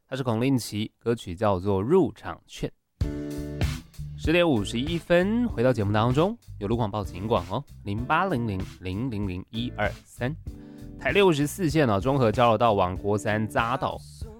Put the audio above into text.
他是孔令奇，歌曲叫做《入场券》。10点51分，回到节目当中，有路况报警广哦，0800000123。台64线中和交流道往国三匝道